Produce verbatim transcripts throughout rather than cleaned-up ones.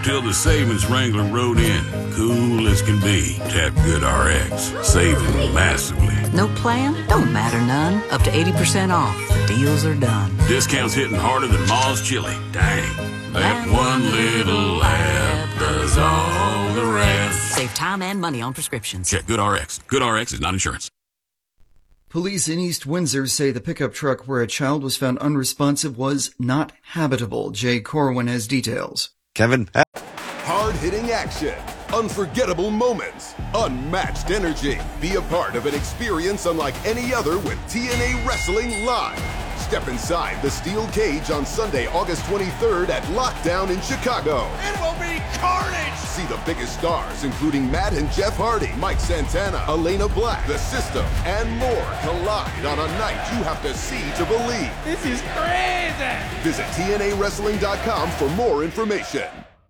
till the savings wrangler rode in. Cool as can be. Tap GoodRx. Saving massively. No plan? Don't matter none. Up to eighty percent off. Deals are done. Discounts hitting harder than Ma's chili. Dang. That one little app does all the rest. Save time and money on prescriptions. Check GoodRx. GoodRx is not insurance. Police in East Windsor say the pickup truck where a child was found unresponsive was not habitable. Jay Corwin has details. Kevin. Hard-hitting action, unforgettable moments, unmatched energy. Be a part of an experience unlike any other with T N A Wrestling Live. Step inside the steel cage on Sunday, August twenty-third at Lockdown in Chicago. It will be carnage! See the biggest stars, including Matt and Jeff Hardy, Mike Santana, Elena Black, The System, and more collide on a night you have to see to believe. This is crazy! Visit T N A wrestling dot com for more information.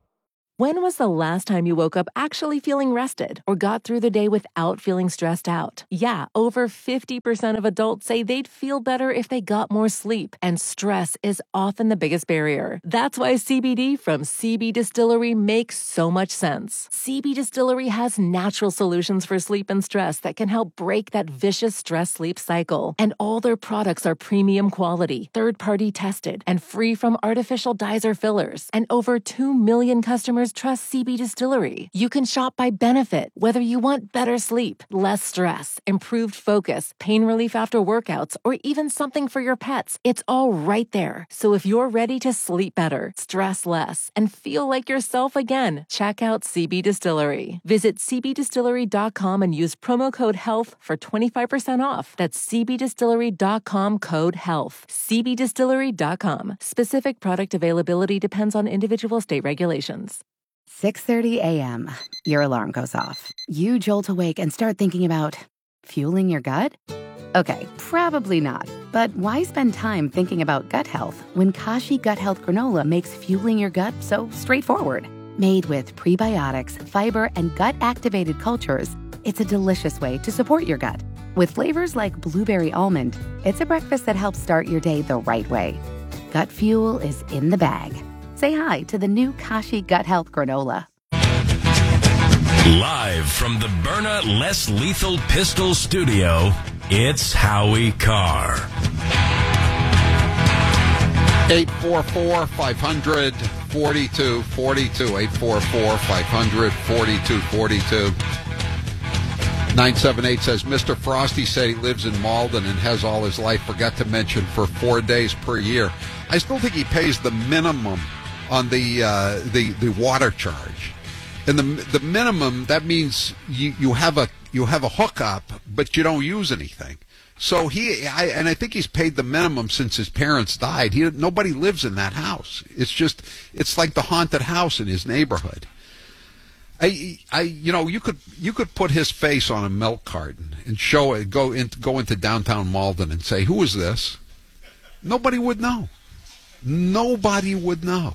When was the last time you woke up actually feeling rested or got through the day without feeling stressed out? Yeah, over fifty percent of adults say they'd feel better if they got more sleep, and stress is often the biggest barrier. That's why C B D from C B Distillery makes so much sense. C B Distillery has natural solutions for sleep and stress that can help break that vicious stress-sleep cycle. And all their products are premium quality, third-party tested, and free from artificial dyes or fillers. And over two million customers trust C B Distillery. You can shop by benefit, whether you want better sleep, less stress, improved focus, pain relief after workouts, or even something for your pets. It's all right there. So if you're ready to sleep better, stress less, and feel like yourself again, check out C B Distillery. Visit C B distillery dot com and use promo code HEALTH for twenty-five percent off. That's C B distillery dot com code HEALTH. C B distillery dot com. Specific product availability depends on individual state regulations. six thirty a.m. Your alarm goes off. You jolt awake and start thinking about fueling your gut? Okay, probably not. But why spend time thinking about gut health when Kashi Gut Health Granola makes fueling your gut so straightforward? Made with prebiotics, fiber, and gut-activated cultures, it's a delicious way to support your gut. With flavors like blueberry almond, it's a breakfast that helps start your day the right way. Gut fuel is in the bag. Say hi to the new Kashi Gut Health Granola. Live from the Byrna Less Lethal Pistol Studio, it's Howie Carr. eight four four, five hundred, forty-two forty-two. eight four four, five hundred, forty-two forty-two. nine seven eight says, Mister Frosty said he lives in Malden and has all his life, forgot to mention, for four days per year. I still think he pays the minimum on the uh, the the water charge, and the the minimum, that means you, you have a you have a hookup, but you don't use anything. So he I, and I think he's paid the minimum since his parents died. He nobody lives in that house. It's just it's like the haunted house in his neighborhood. I I you know you could you could put his face on a milk carton and show it go into go into downtown Malden and say, who is this? Nobody would know. Nobody would know.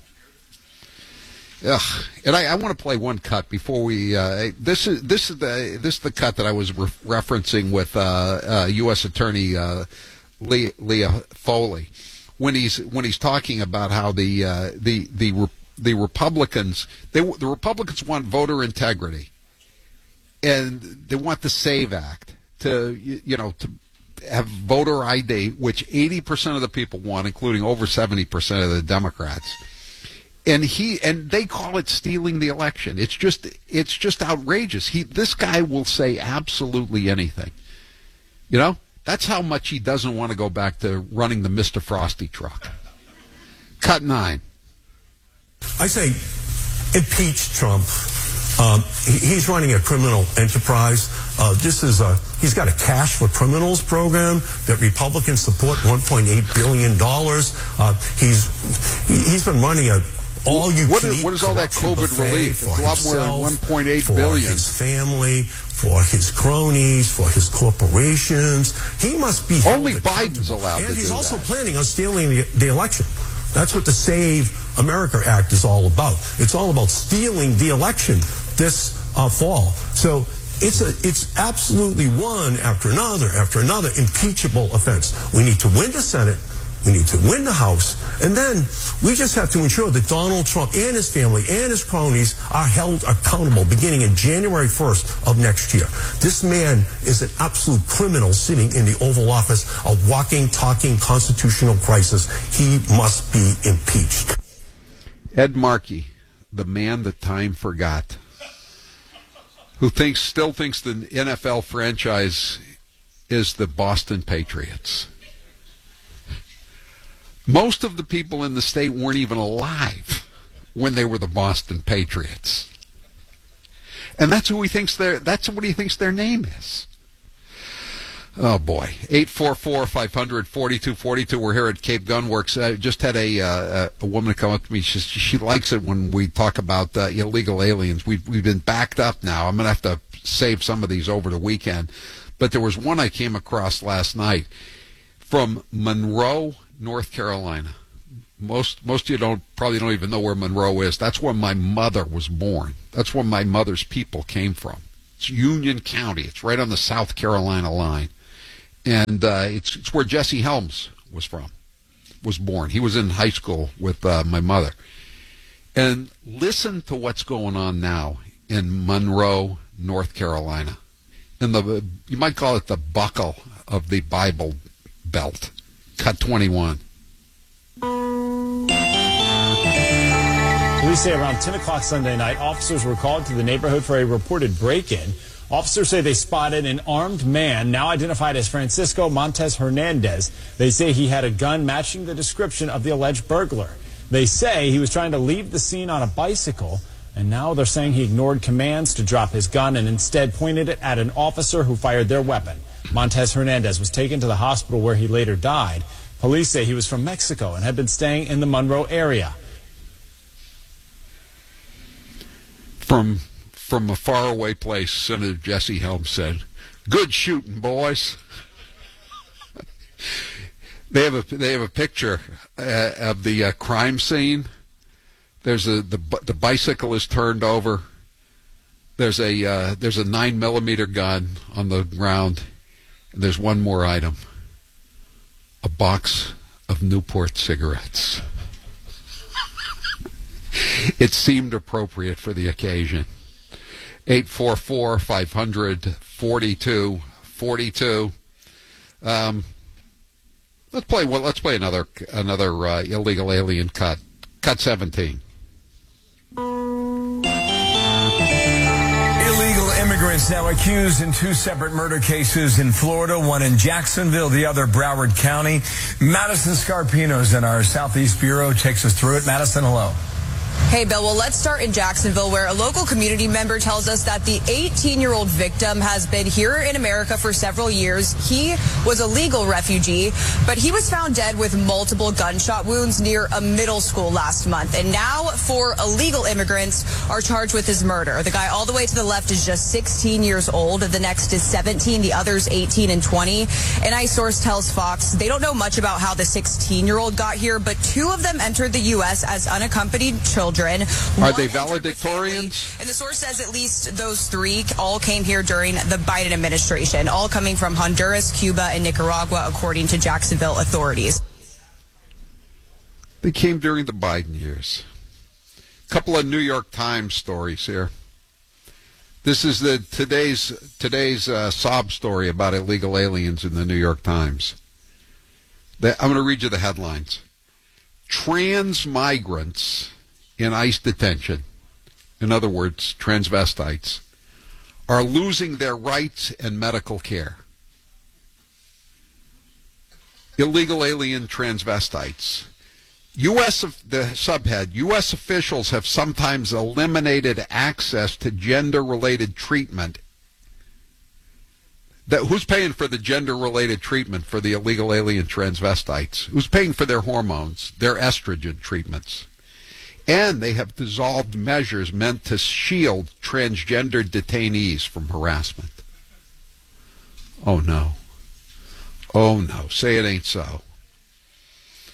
Ugh. And I, I want to play one cut before we. Uh, this is this is the this is the cut that I was re- referencing with uh, uh, U S Attorney uh, Leah, Leah Foley when he's when he's talking about how the uh, the the the Republicans they the Republicans want voter integrity, and they want the SAVE Act to you, you know to have voter I D, which eighty percent of the people want, including over seventy percent of the Democrats. And he and they call it stealing the election. It's just it's just outrageous. He this guy will say absolutely anything. You know, that's how much he doesn't want to go back to running the Mister Frosty truck. Cut nine. I say impeach Trump. Um, he, he's running a criminal enterprise. Uh, this is a he's got a cash for criminals program that Republicans support, one point eight billion dollars. Uh, he's he, he's been running a all you what can is, eat what is all that COVID relief? It's a lot more than one point eight billion. For his family, for his cronies, for his corporations. He must be only Biden's allowed to do that. And he's also planning on stealing the, the election. That's what the Save America Act is all about. It's all about stealing the election this uh, fall. So it's a it's absolutely one after another after another impeachable offense. We need to win the Senate. We need to win the House. And then we just have to ensure that Donald Trump and his family and his cronies are held accountable beginning in January first of next year. This man is an absolute criminal sitting in the Oval Office, a walking, talking constitutional crisis. He must be impeached. Ed Markey, the man that time forgot, who thinks still thinks the N F L franchise is the Boston Patriots. Most of the people in the state weren't even alive when they were the Boston Patriots. And that's who he thinks their that's what he thinks their name is. Oh boy. eight four four, five hundred, forty-two forty-two. We're here at Cape Gunworks. I just had a uh, a woman come up to me. She, she likes it when we talk about uh, illegal aliens. We've, we've been backed up now. I'm going to have to save some of these over the weekend. But there was one I came across last night from Monroe, North Carolina. Most most of you don't probably don't even know where Monroe is. That's where my mother was born. That's where my mother's people came from. It's Union County. It's right on the South Carolina line. And uh, it's, it's where Jesse Helms was from, was born. He was in high school with uh, my mother. And listen to what's going on now in Monroe, North Carolina. In the, you might call it the buckle of the Bible Belt. Cut twenty-one. Police say around ten o'clock Sunday night, officers were called to the neighborhood for a reported break-in. Officers say they spotted an armed man, now identified as Francisco Montes Hernandez. They say he had a gun matching the description of the alleged burglar. They say he was trying to leave the scene on a bicycle, and now they're saying he ignored commands to drop his gun and instead pointed it at an officer who fired their weapon. Montez Hernandez was taken to the hospital where he later died. Police say he was from Mexico and had been staying in the Monroe area. From from a faraway place, Senator Jesse Helms said, "Good shooting, boys." They have a they have a picture uh, of the uh, crime scene. There's a the the bicycle is turned over. There's a uh, there's a nine millimeter gun on the ground, and there's one more item: a box of Newport cigarettes. It seemed appropriate for the occasion. eight four four, five hundred, forty-two forty-two. Um, let's play. Well, let's play another another uh, illegal alien cut. Cut seventeen. Illegal immigrants now accused in two separate murder cases in Florida, one in Jacksonville, the other Broward County. Madison Scarpino's in our Southeast Bureau takes us through it. Madison, hello. Hey, Bill. Well, let's start in Jacksonville, where a local community member tells us that the eighteen-year-old victim has been here in America for several years. He was a legal refugee, but he was found dead with multiple gunshot wounds near a middle school last month. And now four illegal immigrants are charged with his murder. The guy all the way to the left is just sixteen years old. The next is seventeen. The others eighteen and twenty. An ICE source tells Fox they don't know much about how the sixteen-year-old got here, but two of them entered the U S as unaccompanied children. Are they valedictorians? And the source says at least those three all came here during the Biden administration, all coming from Honduras, Cuba, and Nicaragua, according to Jacksonville authorities. They came during the Biden years. A couple of New York Times stories here. This is the today's today's uh, sob story about illegal aliens in the New York Times. The, I'm going to read you the headlines. Trans migrants in ICE detention, in other words, transvestites, are losing their rights and medical care. Illegal alien transvestites. U S the subhead, U S officials have sometimes eliminated access to gender-related treatment. That, who's paying for the gender-related treatment for the illegal alien transvestites? Who's paying for their hormones, their estrogen treatments? And they have dissolved measures meant to shield transgender detainees from harassment. Oh, no. Oh, no. Say it ain't so.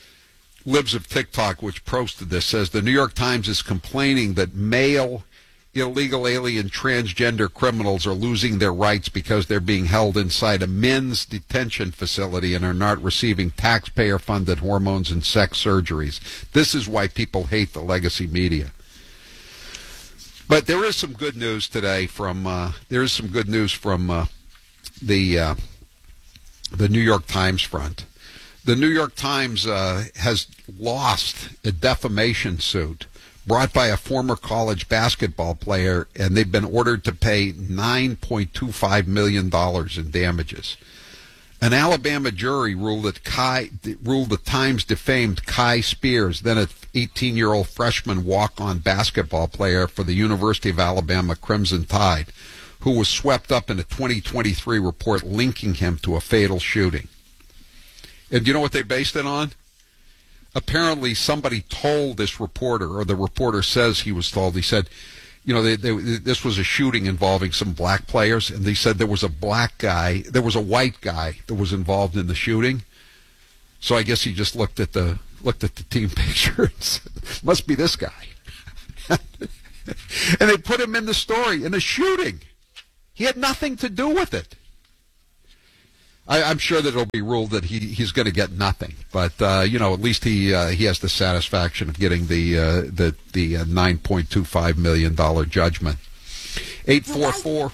Libs of TikTok, which posted this, says the New York Times is complaining that male illegal alien transgender criminals are losing their rights because they're being held inside a men's detention facility and are not receiving taxpayer-funded hormones and sex surgeries. This is why people hate the legacy media. But there is some good news today from uh, there is some good news from uh, the uh, the New York Times front. The New York Times uh, has lost a defamation suit brought by a former college basketball player, and they've been ordered to pay nine point two five million dollars in damages. An Alabama jury ruled that Kai, ruled the Times defamed Kai Spears, then an eighteen-year-old freshman walk-on basketball player for the University of Alabama Crimson Tide, who was swept up in a twenty twenty-three report linking him to a fatal shooting. And do you know what they based it on? Apparently somebody told this reporter, or the reporter says he was told, he said, you know, they, they, this was a shooting involving some black players, and they said there was a black guy, there was a white guy that was involved in the shooting. So I guess he just looked at the looked at the team picture and said, must be this guy. And they put him in the story in a shooting. He had nothing to do with it. I, I'm sure that it'll be ruled that he he's going to get nothing, but uh, you know, at least he uh, he has the satisfaction of getting the uh, the the uh, nine point two five million dollar judgment. Eight four four.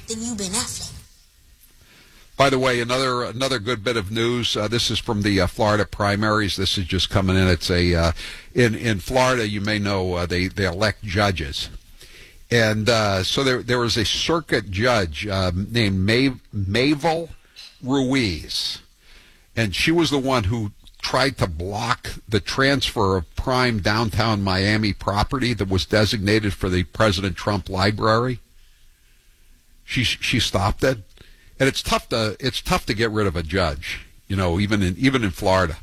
By the way, another another good bit of news. Uh, this is from the uh, Florida primaries. This is just coming in. It's a uh, in in Florida. You may know uh, they they elect judges, and uh, so there there was a circuit judge uh, named Mav- Mavel Ruiz, and she was the one who tried to block the transfer of prime downtown Miami property that was designated for the President Trump library. She she stopped it, and it's tough to it's tough to get rid of a judge, you know, even in even in Florida.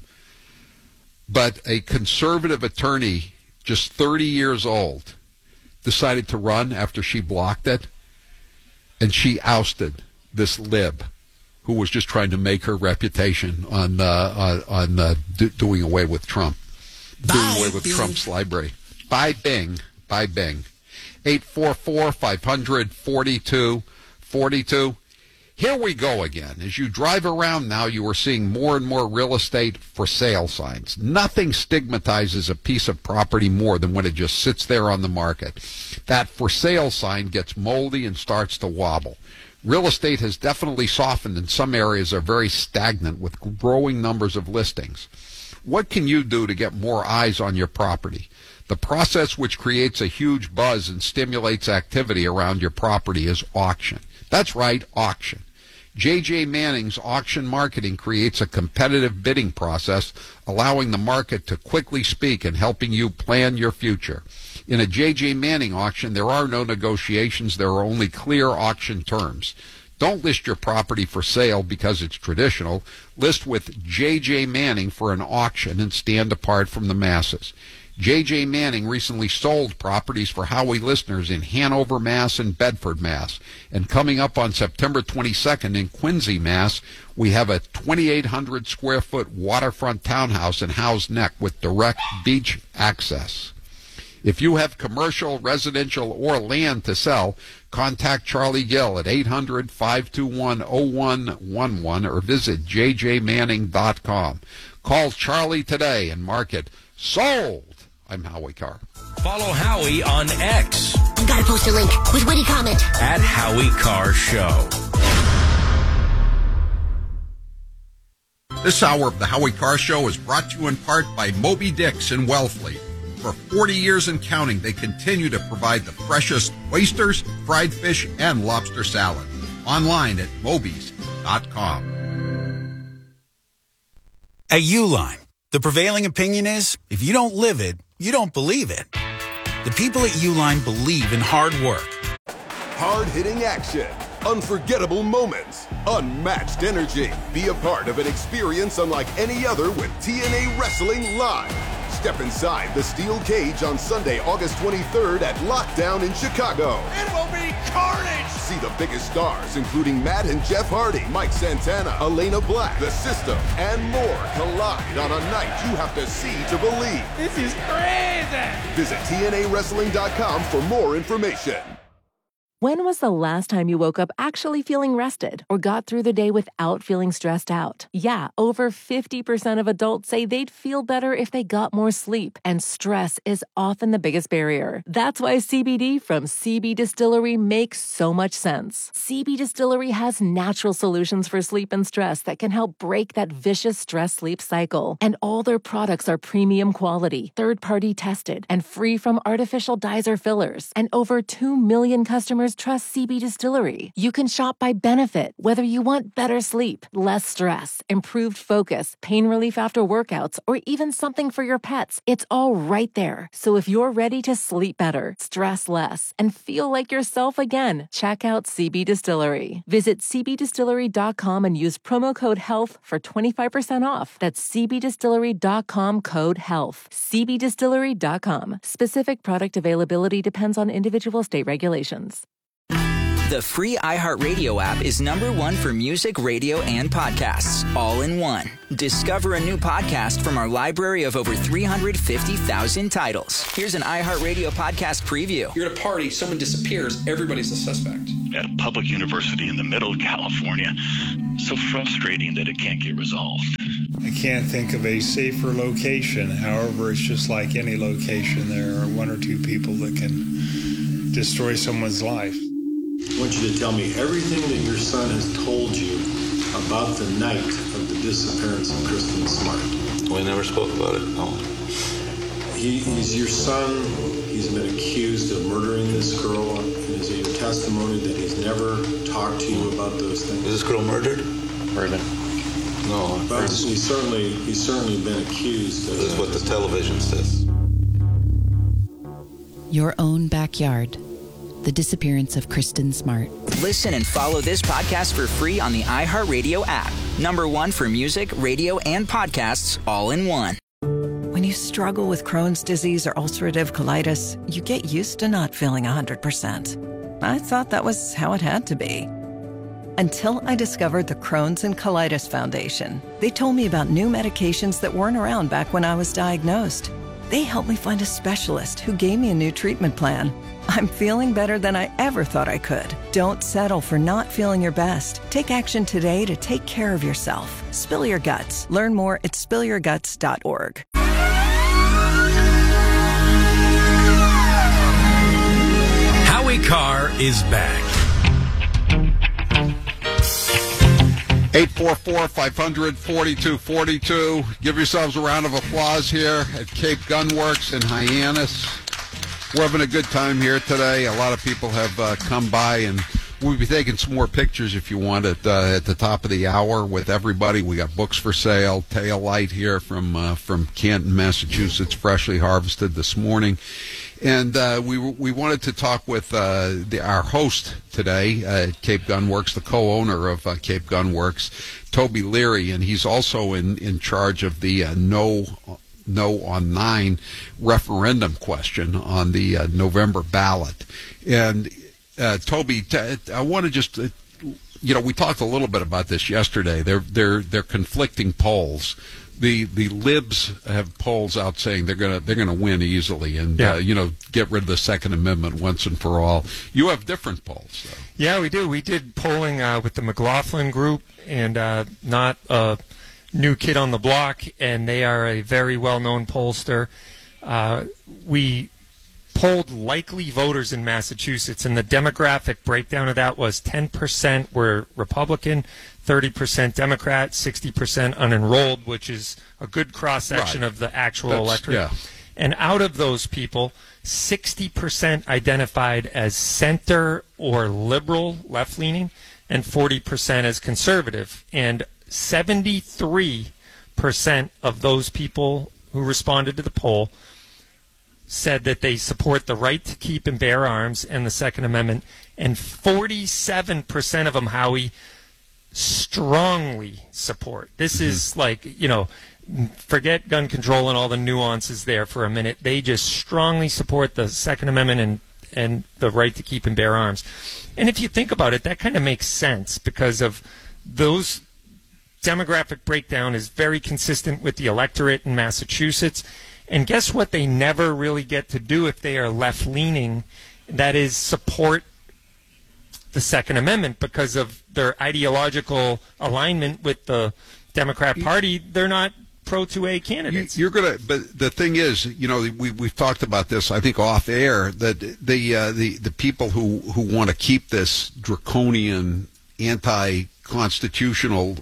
But a conservative attorney, just thirty years old, decided to run after she blocked it, and she ousted this lib who was just trying to make her reputation on uh, on, on uh, do, doing away with Trump, Bye, doing away with Bing. Trump's library. By Bing, by Bing. eight four four, five hundred, forty-two forty-two. Here we go again. As you drive around now, you are seeing more and more real estate for sale signs. Nothing stigmatizes a piece of property more than when it just sits there on the market. That for sale sign gets moldy and starts to wobble. Real estate has definitely softened, and some areas are very stagnant with growing numbers of listings. What can you do to get more eyes on your property? The process which creates a huge buzz and stimulates activity around your property is auction. That's right, auction. J J Manning's auction marketing creates a competitive bidding process, allowing the market to quickly speak and helping you plan your future. In a J J Manning auction, there are no negotiations. There are only clear auction terms. Don't list your property for sale because it's traditional. List with J J Manning for an auction and stand apart from the masses. J J Manning recently sold properties for Howie listeners in Hanover, Mass. And Bedford, Mass. And coming up on September twenty-second in Quincy, Mass., we have a twenty-eight hundred square foot waterfront townhouse in Howe's Neck with direct beach access. If you have commercial, residential, or land to sell, contact Charlie Gill at eight hundred, five two one, oh one one one or visit j j manning dot com. Call Charlie today and mark it sold. I'm Howie Carr. Follow Howie on X. I've got to post a link with witty comment. At Howie Carr Show. This hour of the Howie Carr Show is brought to you in part by Moby Dick's in Wellfleet. For forty years and counting, they continue to provide the freshest oysters, fried fish, and lobster salad. Online at mobies dot com. At Uline, the prevailing opinion is, if you don't live it, you don't believe it. The people at Uline believe in hard work. Hard-hitting action, unforgettable moments, unmatched energy. Be a part of an experience unlike any other with T N A Wrestling Live. Step inside the steel cage on Sunday, August twenty-third at Lockdown in Chicago. It will be carnage! See the biggest stars, including Matt and Jeff Hardy, Mike Santana, Elena Black, The System, and more collide on a night you have to see to believe. This is crazy! Visit T N A wrestling dot com for more information. When was the last time you woke up actually feeling rested or got through the day without feeling stressed out? Yeah, over fifty percent of adults say they'd feel better if they got more sleep, and stress is often the biggest barrier. That's why C B D from C B Distillery makes so much sense. C B Distillery has natural solutions for sleep and stress that can help break that vicious stress-sleep cycle. And all their products are premium quality, third-party tested, and free from artificial dyes or fillers. And over two million customers trust C B Distillery. You can shop by benefit, whether you want better sleep, less stress, improved focus, pain relief after workouts, or even something for your pets. It's all right there. So if you're ready to sleep better, stress less, and feel like yourself again, check out C B Distillery. Visit c b distillery dot com and use promo code HEALTH for twenty-five percent off. That's c b distillery dot com code HEALTH. c b distillery dot com. Specific product availability depends on individual state regulations. The free iHeartRadio app is number one for music, radio, and podcasts, all in one. Discover a new podcast from our library of over three hundred fifty thousand titles. Here's an iHeartRadio podcast preview. You're at a party, someone disappears, everybody's a suspect. At a public university in the middle of California, so frustrating that it can't get resolved. I can't think of a safer location. However, it's just like any location. There are one or two people that can destroy someone's life. I want you to tell me everything that your son has told you about the night of the disappearance of Kristen Smart. We never spoke about it, no. He, he's your son. He's been accused of murdering this girl. And is it your testimony that he's never talked to you about those things? Is this girl murdered? Murdered. No. But he's certainly, he's certainly been accused of This is what the television says. Your own backyard. The disappearance of Kristen Smart. Listen and follow this podcast for free on the iHeartRadio app. Number one for music, radio, and podcasts, all in one. When you struggle with Crohn's disease or ulcerative colitis, you get used to not feeling one hundred percent. I thought that was how it had to be. Until I discovered the Crohn's and Colitis Foundation. They told me about new medications that weren't around back when I was diagnosed. They helped me find a specialist who gave me a new treatment plan. I'm feeling better than I ever thought I could. Don't settle for not feeling your best. Take action today to take care of yourself. Spill your guts. Learn more at spill your guts dot org. Howie Carr is back. eight four four, five hundred, forty-two forty-two. Give yourselves a round of applause here at Cape Gunworks in Hyannis. We're having a good time here today. A lot of people have uh, come by, and we'll be taking some more pictures if you want at, uh, at the top of the hour with everybody. We got books for sale. Tail Light here from uh, from Canton, Massachusetts, freshly harvested this morning. And uh, we we wanted to talk with uh, the, our host today uh, at Cape Gunworks, the co-owner of uh, Cape Gunworks, Toby Leary, and he's also in, in charge of the uh, no no on nine referendum question on the uh, November ballot. And uh, Toby, t- I want to just uh, you know we talked a little bit about this yesterday. They're they're they're conflicting polls. The the libs have polls out saying they're gonna they're gonna win easily and yeah. uh, you know get rid of the Second Amendment once and for all. You have different polls, though. Yeah, we do. We did polling uh, with the McLaughlin Group and uh, not a new kid on the block, and they are a very well known pollster. Uh, we polled likely voters in Massachusetts, and the demographic breakdown of that was ten percent were Republican, thirty percent Democrat, sixty percent unenrolled, which is a good cross-section Right. of the actual That's- electorate. yeah. And out of those people, sixty percent identified as center or liberal, left-leaning, and forty percent as conservative. And seventy-three percent of those people who responded to the poll said that they support the right to keep and bear arms and the Second Amendment, and forty-seven percent of them, Howie, strongly support. This mm-hmm. is like, you know, forget gun control and all the nuances there for a minute. They just strongly support the Second Amendment and, and the right to keep and bear arms. And if you think about it, that kind of makes sense because of those demographic breakdown is very consistent with the electorate in Massachusetts. And guess what they never really get to do if they are left-leaning? That is support the Second Amendment because of their ideological alignment with the Democrat Party. They're not pro two A candidates. You're gonna, but the thing is, you know, we we've talked about this, I think, off air, that the uh, the the people who who want to keep this draconian, anti-constitutional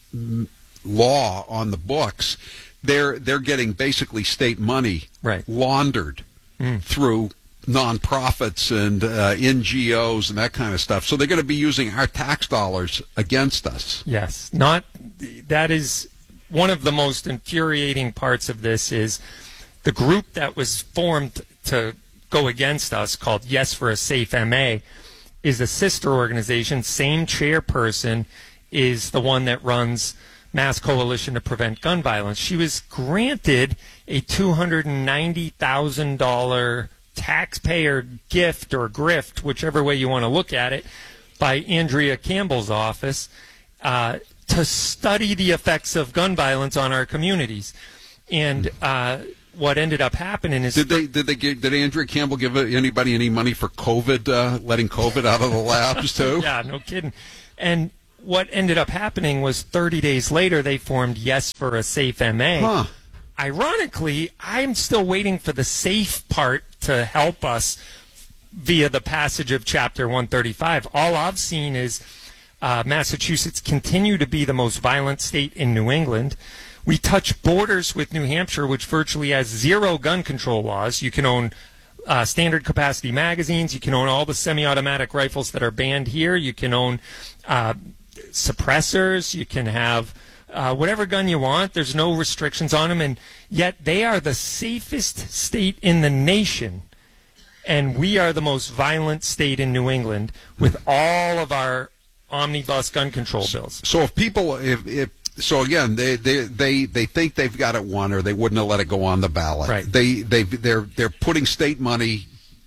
law on the books, they're they're getting basically state money right. laundered mm. through nonprofits and uh, N G Os and that kind of stuff. So they're going to be using our tax dollars against us. Yes, not that is one of the most infuriating parts of this is the group that was formed to go against us, called Yes for a Safe M A, is a sister organization. Same chairperson is the one that runs Mass Coalition to Prevent Gun Violence. She was granted a two hundred ninety thousand dollars taxpayer gift or grift, whichever way you want to look at it, by Andrea Campbell's office uh, to study the effects of gun violence on our communities. And uh, what ended up happening is... Did they did they give, did Andrea Campbell give anybody any money for COVID, uh, letting COVID out of the labs too? Yeah, no kidding. And what ended up happening was thirty days later they formed Yes for a Safe M A. Huh. Ironically, I'm still waiting for the safe part to help us via the passage of Chapter one thirty-five. All I've seen is uh, Massachusetts continue to be the most violent state in New England. We touch borders with New Hampshire, which virtually has zero gun control laws. You can own uh, standard capacity magazines. You can own all the semi-automatic rifles that are banned here. You can own uh, suppressors. You can have Uh, whatever gun you want. There's no restrictions on them, and yet they are the safest state in the nation, and we are the most violent state in New England with all of our omnibus gun control bills. So if people, if, if so again, they, they they they think they've got it won, or they wouldn't have let it go on the ballot. Right. They they they're they're putting state money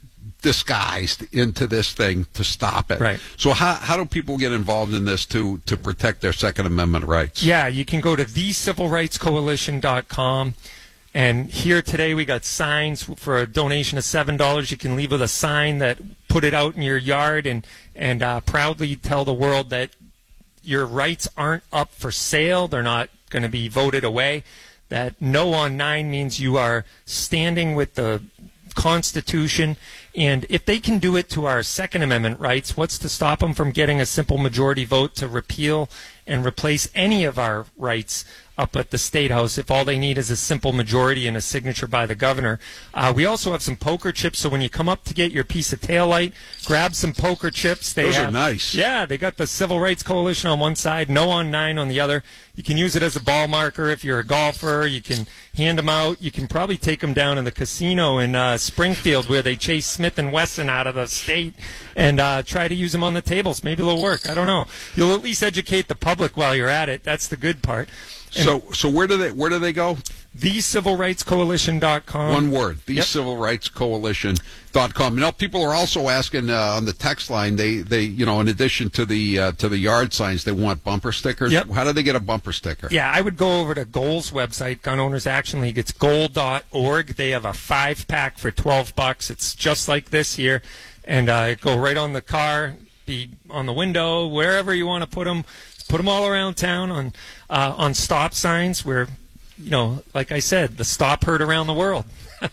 disguised into this thing to stop it. Right. So how how do people get involved in this to to protect their Second Amendment rights? Yeah, you can go to the civil rights coalition dot com, and here today we got signs for a donation of seven dollars. You can leave with a sign that put it out in your yard and and uh, proudly tell the world that your rights aren't up for sale. They're not going to be voted away. That no on nine means you are standing with the Constitution, and if they can do it to our Second Amendment rights, what's to stop them from getting a simple majority vote to repeal and replace any of our rights up at the State House if all they need is a simple majority and a signature by the governor? Uh, we also have some poker chips, so when you come up to get your piece of taillight, grab some poker chips. They Those have, are nice. Yeah, they got the Civil Rights Coalition on one side, No on nine on the other. You can use it as a ball marker if you're a golfer. You can hand them out. You can probably take them down in the casino in uh, Springfield where they chase Smith and Wesson out of the state and uh, try to use them on the tables. Maybe they'll work. I don't know. You'll at least educate the public while you're at it. That's the good part. And so so where do they where do they go? the civil rights coalition dot com. One word, the Yep. civil rights coalition dot com. You know, people are also asking uh, on the text line. They, they, you know, in addition to the uh, to the yard signs, they want bumper stickers. Yep. How do they get a bumper sticker? Yeah, I would go over to Goal's website, Gun Owners Action League. It's goal dot org. They have a five pack for twelve bucks. It's just like this here, and uh, go right on the car, be on the window, wherever you want to put them. Put them all around town on uh, on stop signs where, you know, like I said, the stop heard around the world.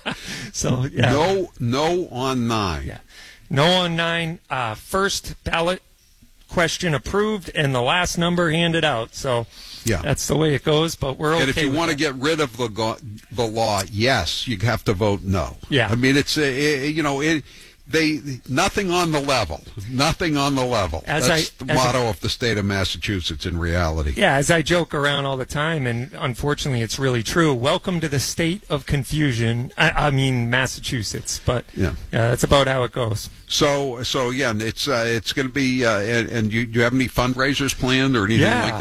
So, yeah. No, no on nine. Yeah. No on nine. Uh, first ballot question approved and the last number handed out. So yeah, that's the way it goes, but we're okay. And if you with want to that. get rid of the go- the law, yes, you have to vote no. Yeah. I mean, it's, a, you know, it, they nothing on the level. Nothing on the level. As That's I- the as motto I- of the state of Massachusetts in reality. Yeah, as I joke around all the time, and unfortunately it's really true, welcome to the state of confusion. I, I mean, Massachusetts, but Yeah. yeah, that's about how it goes. So, so again, it's uh, it's going to be. Uh, and, and you, you have any fundraisers planned or anything Yeah. like that?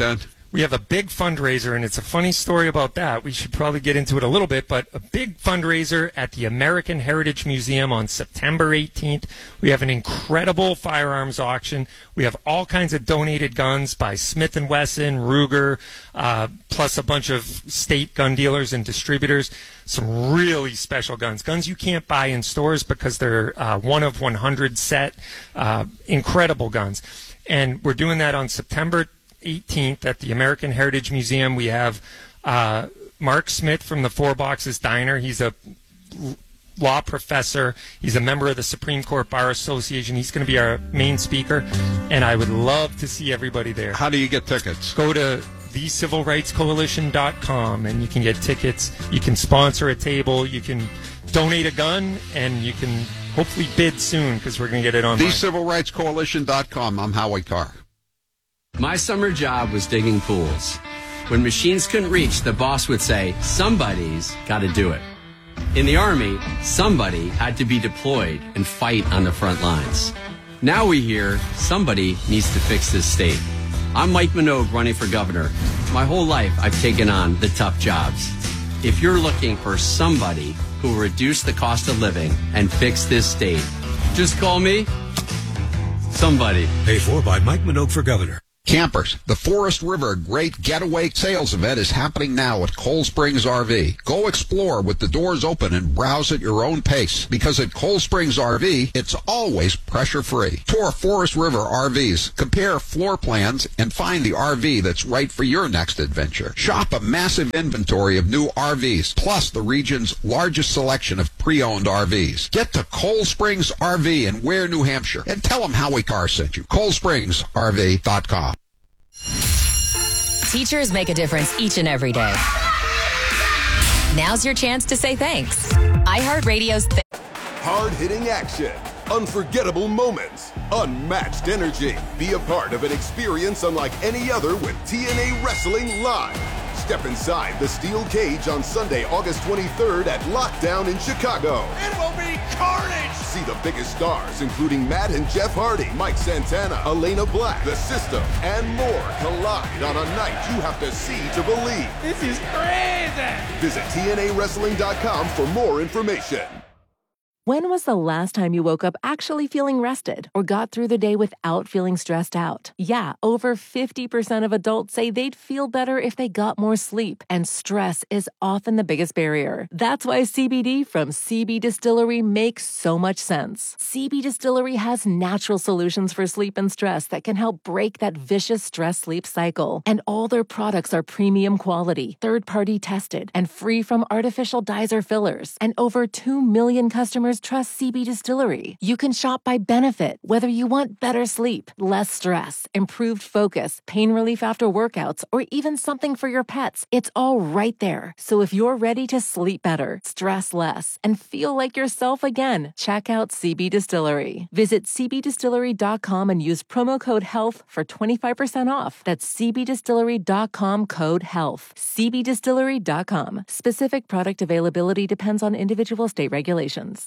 we have a big fundraiser, and it's a funny story about that. We should probably get into it a little bit, but a big fundraiser at the American Heritage Museum on September eighteenth. We have an incredible firearms auction. We have all kinds of donated guns by Smith and Wesson, Ruger, uh, plus a bunch of state gun dealers and distributors. Some really special guns, guns you can't buy in stores because they're uh, one of one hundred set, uh, incredible guns. And we're doing that on September eighteenth at the American Heritage Museum. We have uh, Mark Smith from the Four Boxes Diner. He's a law professor. He's a member of the Supreme Court Bar Association. He's going to be our main speaker, and I would love to see everybody there. How do you get tickets? Go to the civil rights coalition dot com, and you can get tickets. You can sponsor a table. You can donate a gun, and you can hopefully bid soon because we're going to get it online. the civil rights coalition dot com. I'm Howie Carr. My summer job was digging pools. When machines couldn't reach, the boss would say, somebody's got to do it. In the Army, somebody had to be deployed and fight on the front lines. Now we hear somebody needs to fix this state. I'm Mike Minogue running for governor. My whole life, I've taken on the tough jobs. If you're looking for somebody who will reduce the cost of living and fix this state, just call me somebody. Paid for by Mike Minogue for governor. Campers, the Forest River Great Getaway Sales Event is happening now at Cold Springs R V. Go explore with the doors open and browse at your own pace, because at Cold Springs R V, it's always pressure-free. Tour Forest River R Vs, compare floor plans, and find the R V that's right for your next adventure. Shop a massive inventory of new R Vs, plus the region's largest selection of pre-owned R Vs. Get to Cold Springs R V in Ware, New Hampshire, and tell them Howie Carr sent you. cold springs R V dot com. Teachers make a difference each and every day. Now's your chance to say thanks. iHeartRadio's th- Hard-hitting action, unforgettable moments, unmatched energy. Be a part of an experience unlike any other with T N A Wrestling Live. Step inside the steel cage on Sunday, August twenty-third at Lockdown in Chicago. It will be carnage! See the biggest stars, including Matt and Jeff Hardy, Mike Santana, Elena Black, The System, and more collide on a night you have to see to believe. This is crazy! Visit T N A wrestling dot com for more information. When was the last time you woke up actually feeling rested or got through the day without feeling stressed out? Yeah, over fifty percent of adults say they'd feel better if they got more sleep, and stress is often the biggest barrier. That's why C B D from C B Distillery makes so much sense. C B Distillery has natural solutions for sleep and stress that can help break that vicious stress-sleep cycle. And all their products are premium quality, third-party tested, and free from artificial dyes or fillers. And over two million customers trust C B Distillery. You can shop by benefit, whether you want better sleep, less stress, improved focus, pain relief after workouts, or even something for your pets. It's all right there. So if you're ready to sleep better, stress less, and feel like yourself again, check out C B Distillery. Visit C B distillery dot com and use promo code HEALTH for twenty-five percent off. That's C B distillery dot com code HEALTH. C B distillery dot com. Specific product availability depends on individual state regulations.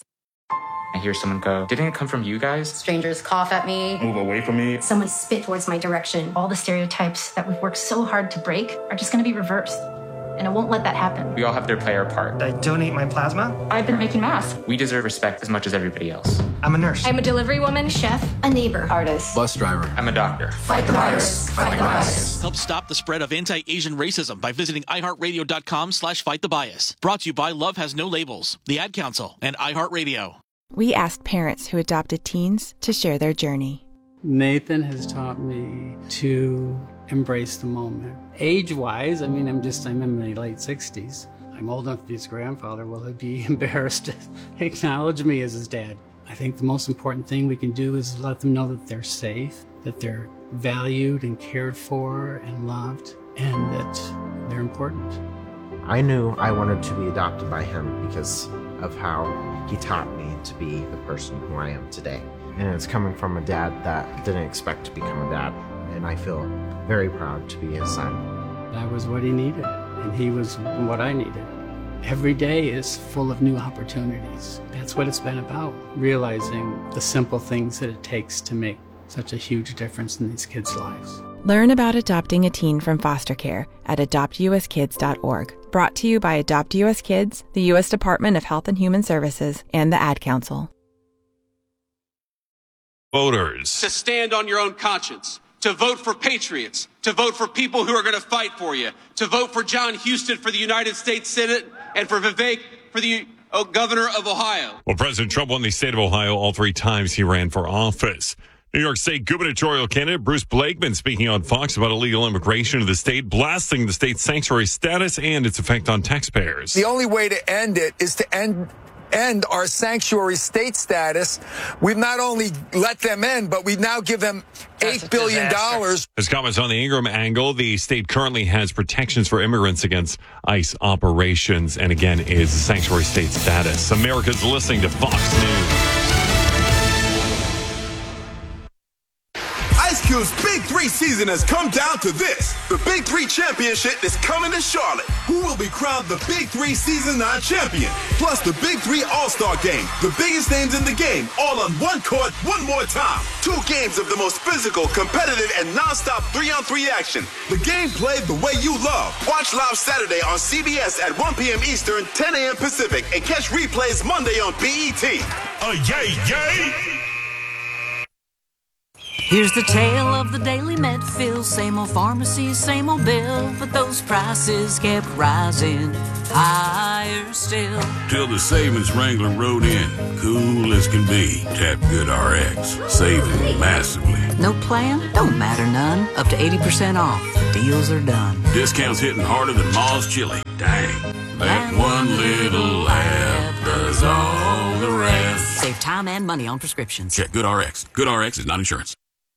I hear someone go, didn't it come from you guys? Strangers cough at me. Move away from me. Someone spit towards my direction. All the stereotypes that we've worked so hard to break are just going to be reversed. And I won't let that happen. We all have to play our part. I donate my plasma. I've been making masks. We deserve respect as much as everybody else. I'm a nurse. I'm a delivery woman, chef, a neighbor, artist, bus driver. I'm a doctor. Fight the virus. Fight the bias. Help stop the spread of anti-Asian racism by visiting iHeartRadio dot com slash fight the bias. Brought to you by Love Has No Labels, the Ad Council, and iHeartRadio. We asked parents who adopted teens to share their journey. Nathan has taught me to embrace the moment. Age-wise, I mean, I'm just, I'm in my late sixties. I'm old enough to be his grandfather. Will he be embarrassed to acknowledge me as his dad? I think the most important thing we can do is let them know that they're safe, that they're valued and cared for and loved, and that they're important. I knew I wanted to be adopted by him because of how he taught me to be the person who I am today. And it's coming from a dad that didn't expect to become a dad. And I feel very proud to be his son. That was what he needed, and he was what I needed. Every day is full of new opportunities. That's what it's been about, realizing the simple things that it takes to make such a huge difference in these kids' lives. Learn about adopting a teen from foster care at adopt u s kids dot org. Brought to you by Adopt U S Kids, the U S Department of Health and Human Services, and the Ad Council. Voters. To stand on your own conscience, to vote for patriots, to vote for people who are going to fight for you, to vote for John Huston for the United States Senate and for Vivek for the oh, governor of Ohio. Well, President Trump won the state of Ohio all three times he ran for office. New York State gubernatorial candidate Bruce Blakeman speaking on Fox about illegal immigration to the state, blasting the state's sanctuary status and its effect on taxpayers. The only way to end it is to end end our sanctuary state status. We've not only let them end, but we now give them eight billion dollars. His comments on the Ingram angle. The state currently has protections for immigrants against ICE operations and, again, is sanctuary state status. America's listening to Fox News. Ice Cube's Big Three season has come down to this. The Big Three Championship is coming to Charlotte. Who will be crowned the Big Three Season nine champion? Plus the Big Three All-Star Game. The biggest names in the game, all on one court, one more time. Two games of the most physical, competitive, and non-stop three-on-three action. The game played the way you love. Watch live Saturday on C B S at one p.m. Eastern, ten a.m. Pacific, and catch replays Monday on B E T. Uh, yay, yay! Here's the tale of the daily Medfield. Same old pharmacy, same old bill, but those prices kept rising higher still. Till the savings wrangler rode in, cool as can be. Tap Good R X, saving massively. No plan? Don't matter none. Up to eighty percent off. The deals are done. Discounts hitting harder than Ma's chili. Dang. That one little app does all the rest. Save time and money on prescriptions. Check Good R X. Good R X is not insurance.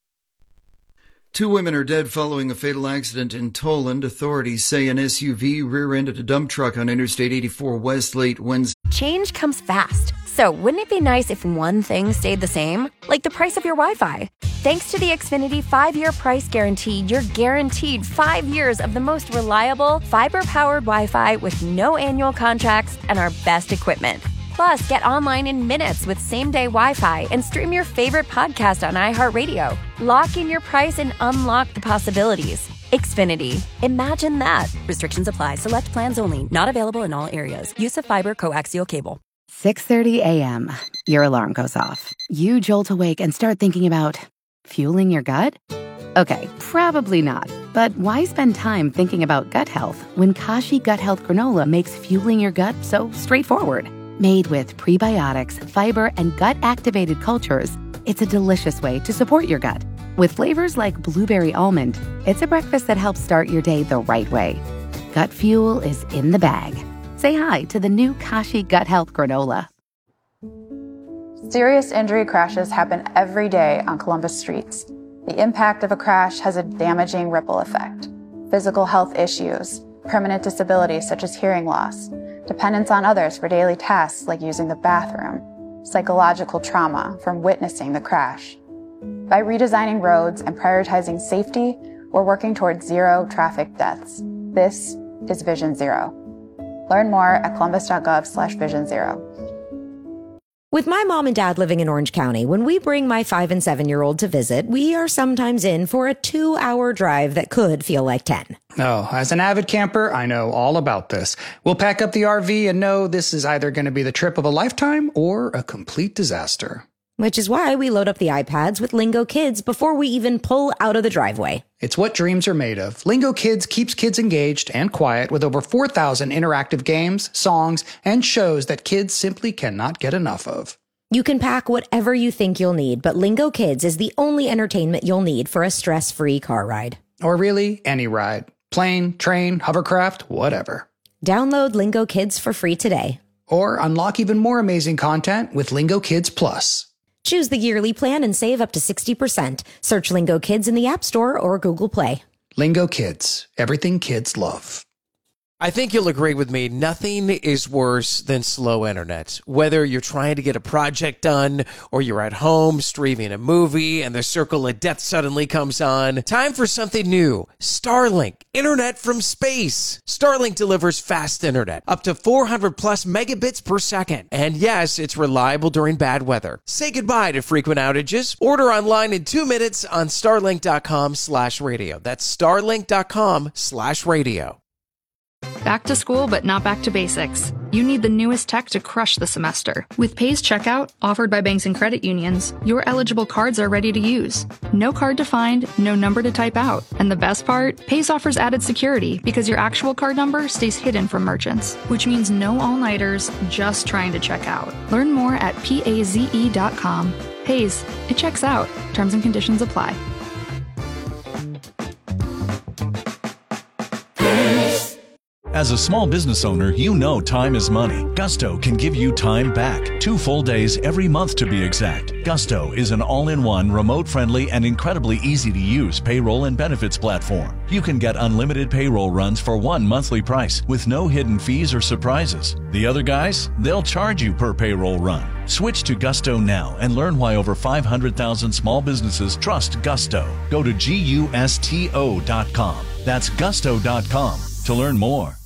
Two women are dead following a fatal accident in Toland. Authorities say an S U V rear-ended a dump truck on Interstate eighty-four West late Wednesday. Change comes fast. So wouldn't it be nice if one thing stayed the same? Like the price of your Wi-Fi. Thanks to the Xfinity five-year price guarantee, you're guaranteed five years of the most reliable, fiber-powered Wi-Fi with no annual contracts and our best equipment. Plus, get online in minutes with same-day Wi-Fi and stream your favorite podcast on iHeartRadio. Lock in your price and unlock the possibilities. Xfinity. Imagine that. Restrictions apply. Select plans only. Not available in all areas. Use of fiber coaxial cable. six thirty a.m. Your alarm goes off. You jolt awake and start thinking about fueling your gut? Okay, probably not. But why spend time thinking about gut health when Kashi Gut Health Granola makes fueling your gut so straightforward? Made with prebiotics, fiber, and gut-activated cultures, it's a delicious way to support your gut. With flavors like blueberry almond, it's a breakfast that helps start your day the right way. Gut fuel is in the bag. Say hi to the new Kashi Gut Health Granola. Serious injury crashes happen every day on Columbus streets. The impact of a crash has a damaging ripple effect. Physical health issues, permanent disabilities such as hearing loss, dependence on others for daily tasks like using the bathroom, psychological trauma from witnessing the crash. By redesigning roads and prioritizing safety, we're working towards zero traffic deaths. This is Vision Zero. Learn more at columbus.gov slash vision zero. With my mom and dad living in Orange County, when we bring my five and seven-year-old to visit, we are sometimes in for a two-hour drive that could feel like ten. Oh, as an avid camper, I know all about this. We'll pack up the R V and know this is either going to be the trip of a lifetime or a complete disaster. Which is why we load up the iPads with Lingo Kids before we even pull out of the driveway. It's what dreams are made of. Lingo Kids keeps kids engaged and quiet with over four thousand interactive games, songs, and shows that kids simply cannot get enough of. You can pack whatever you think you'll need, but Lingo Kids is the only entertainment you'll need for a stress-free car ride. Or really, any ride. Plane, train, hovercraft, whatever. Download Lingo Kids for free today. Or unlock even more amazing content with Lingo Kids Plus. Choose the yearly plan and save up to sixty percent. Search Lingo Kids in the App Store or Google Play. Lingo Kids. Everything kids love. I think you'll agree with me. Nothing is worse than slow internet. Whether you're trying to get a project done or you're at home streaming a movie and the circle of death suddenly comes on. Time for something new. Starlink. Internet from space. Starlink delivers fast internet. Up to four hundred plus megabits per second. And yes, it's reliable during bad weather. Say goodbye to frequent outages. Order online in two minutes on starlink.com slash radio. That's starlink.com slash radio. Back to school, but not back to basics. You need the newest tech to crush the semester. With Pays Checkout, offered by banks and credit unions, your eligible cards are ready to use. No card to find, no number to type out. And the best part? Pays offers added security because your actual card number stays hidden from merchants, which means no all-nighters just trying to check out. Learn more at paze dot com. Pays, it checks out. Terms and conditions apply. As a small business owner, you know time is money. Gusto can give you time back. Two full days every month to be exact. Gusto is an all-in-one, remote-friendly, and incredibly easy-to-use payroll and benefits platform. You can get unlimited payroll runs for one monthly price with no hidden fees or surprises. The other guys, they'll charge you per payroll run. Switch to Gusto now and learn why over five hundred thousand small businesses trust Gusto. Go to gusto dot com. That's gusto dot com to learn more.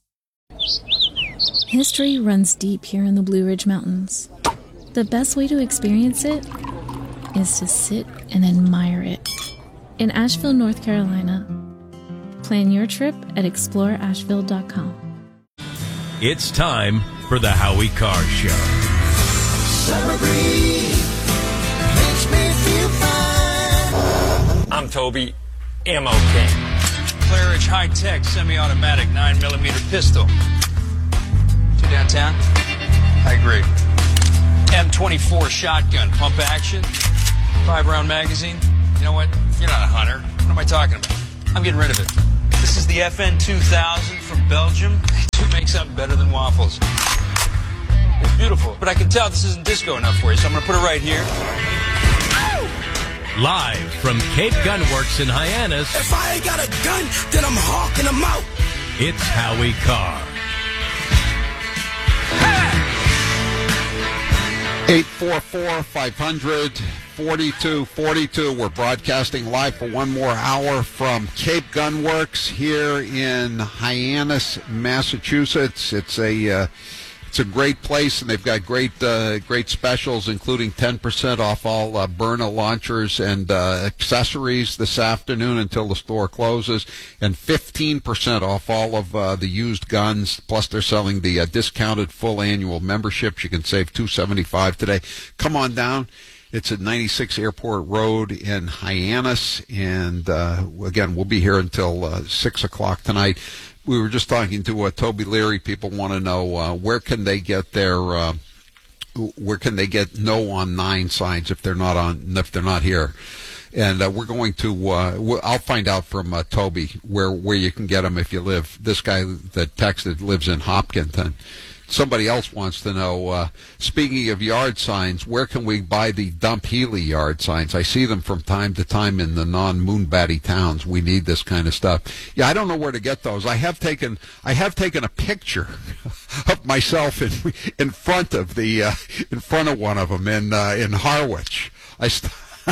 History runs deep here in the Blue Ridge Mountains. The best way to experience it is to sit and admire it. In Asheville, North Carolina. Plan your trip at explore asheville dot com. It's time for the Howie Carr Show. Summer breeze makes me feel fine. I'm Toby, Ammo King. Claridge high-tech semi-automatic nine millimeter pistol. Two downtown? I agree. M twenty-four shotgun, pump action, five-round magazine. You know what? You're not a hunter. What am I talking about? I'm getting rid of it. This is the F N two thousand from Belgium. It makes something better than waffles. It's beautiful, but I can tell this isn't disco enough for you, so I'm going to put it right here. Live from Cape Gun Works in Hyannis. If I ain't got a gun, then I'm hawking them out. It's Howie Carr. eight four four, five hundred, forty-two forty-two. We're broadcasting live for one more hour from Cape Gun Works here in Hyannis, Massachusetts. It's a uh, it's a great place, and they've got great uh, great specials, including ten percent off all uh, Byrna launchers and uh, accessories this afternoon until the store closes, and fifteen percent off all of uh, the used guns. Plus, they're selling the uh, discounted full annual memberships. You can save two hundred seventy-five dollars today. Come on down. It's at ninety-six Airport Road in Hyannis, and uh, again, we'll be here until uh, six o'clock tonight. We were just talking to uh, Toby Leary. People want to know uh, where can they get their uh, where can they get no on nine signs if they're not on if they're not here. And uh, we're going to uh, I'll find out from uh, Toby where where you can get them if you live. This guy that texted lives in Hopkinton. Somebody else wants to know, uh, speaking of yard signs, where can we buy the Dump Healy yard signs? I see them from time to time in the non-Moonbatty towns. We need this kind of stuff. Yeah, I don't know where to get those. I have taken I have taken a picture of myself in in front of the uh, in front of one of them in uh, in Harwich. I st-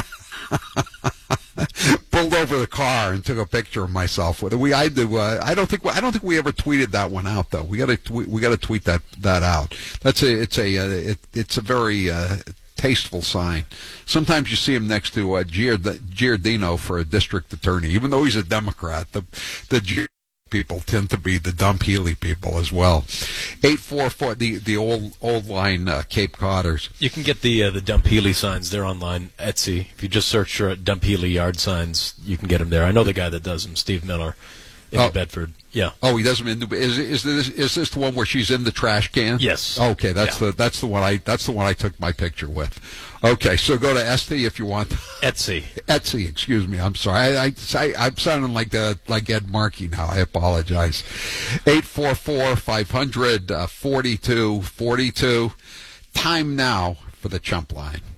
pulled over the car and took a picture of myself with it. We, I do. Uh, I don't think. I don't think we ever tweeted that one out, though. We got to. We got to tweet that that out. That's a. It's a. Uh, it, it's a very uh, tasteful sign. Sometimes you see him next to uh, Giard- Giardino for a district attorney, even though he's a Democrat. The the Giard- people tend to be the Dump Healy people as well. Eight four four, the the old old line uh, Cape Codders. You can get the uh, the Dump Healy signs. They're online, Etsy. If you just search for Dump Healy yard signs, you can get them there. I know the guy that does them, Steve Miller, in oh. New Bedford. Yeah. Oh, he does them in New. Is is this is this the one where she's in the trash can? Yes. Okay, that's yeah. the that's the one I that's the one I took my picture with. Okay, so go to Etsy if you want. Etsy. Etsy, excuse me. I'm sorry. I, I, I'm sounding like the, like Ed Markey now. I apologize. eight four four, five hundred, forty-two forty-two. Time now for the Chump Line.